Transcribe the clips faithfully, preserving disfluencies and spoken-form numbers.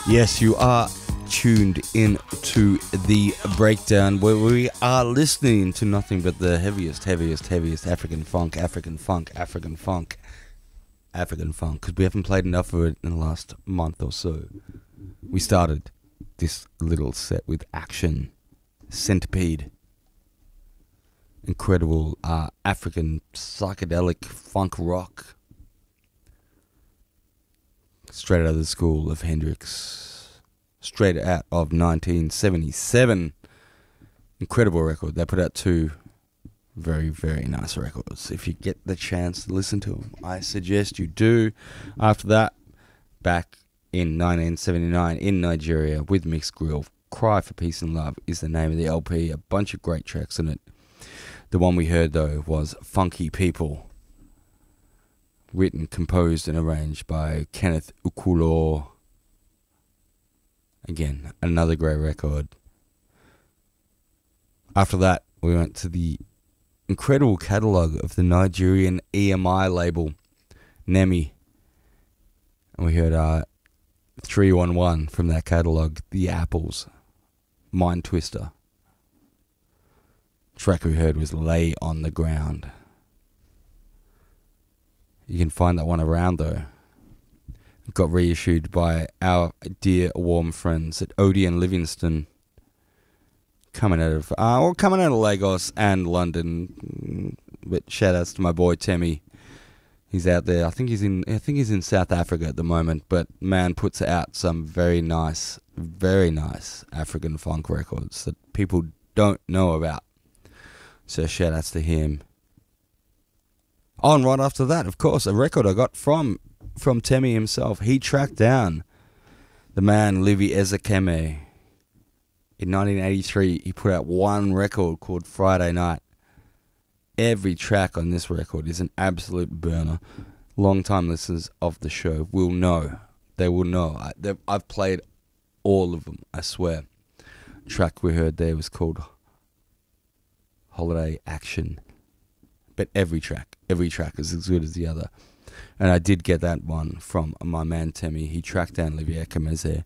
Yes, you are tuned in to the breakdown where we are listening to nothing but the heaviest, heaviest, heaviest African funk, African funk, African funk, African funk, because we haven't played enough of it in the last month or so. We started this little set with Action, Centipede, incredible uh, African psychedelic funk rock, straight out of the school of Hendrix, straight out of nineteen seventy-seven. Incredible record. They put out two very, very nice records. If you get the chance to listen to them, I suggest you do. After that, back in nineteen seventy-nine in Nigeria with Mixed Grill, Cry for Peace and Love is the name of the L P. A bunch of great tracks in it. The one we heard, though, was Funky People, written, composed and arranged by Kenneth Ukulo. Again, another great record. After that, we went to the incredible catalogue of the Nigerian E M I label, Nemi. And we heard uh, three one one from that catalogue, The Apples, Mind Twister. The track we heard was Lay on the Ground. You can find that one around, though. It got reissued by our dear warm friends at Odeon Livingston, coming out of uh, well, coming out of Lagos and London. But shout outs to my boy Temi. He's out there. I think he's in. I think he's in South Africa at the moment. But man puts out some very nice, very nice African funk records that people don't know about. So shout outs to him. Oh, and right after that, of course, a record I got from from Temi himself. He tracked down the man Livy Ezekeme. In nineteen eighty-three, he put out one record called Friday Night. Every track on this record is an absolute burner. Long-time listeners of the show will know. They will know. I, I've played all of them, I swear. The track we heard there was called Holiday Action. But every track, every track is as good as the other. And I did get that one from my man Temi. He tracked down Livy Ezekeme.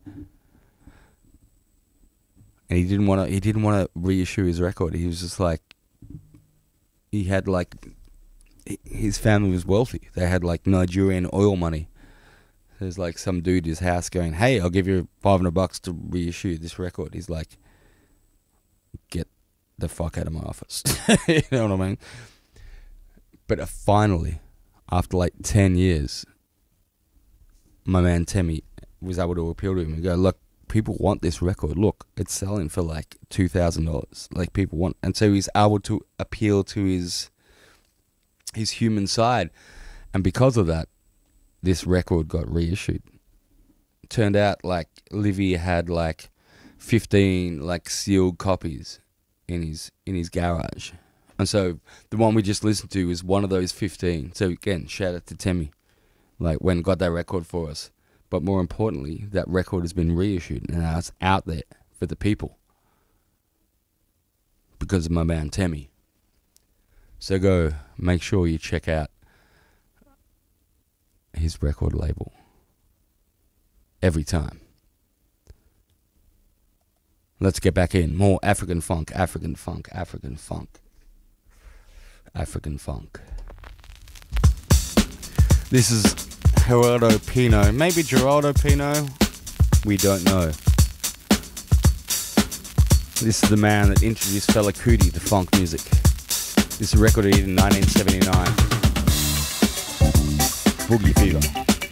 And he didn't want to. He didn't want to reissue his record. He was just like, he had like, his family was wealthy. They had like Nigerian oil money. There's like some dude at his house going, "Hey, I'll give you five hundred bucks to reissue this record." He's like, "Get the fuck out of my office." You know what I mean? But uh, finally, after like ten years, my man Temi was able to appeal to him and go, "Look, people want this record. Look, it's selling for like two thousand dollars. Like, people want..." And so he's able to appeal to his his human side. And because of that, this record got reissued. Turned out like Livy had like fifteen like sealed copies in his in his garage. And so the one we just listened to is one of those fifteen. So again, shout out to Temi. Like, when got that record for us. But more importantly, that record has been reissued and now it's out there for the people. Because of my man Temi. So go, make sure you check out his record label. Every time. Let's get back in. More African funk, African funk, African funk. African funk. This is Geraldo Pino. Maybe Geraldo Pino. We don't know. This is the man that introduced Fela Kuti to funk music. This is recorded in nineteen seventy-nine. Boogie Fever.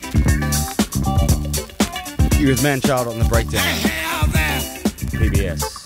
He was Man Child on the Breakdown. P B S.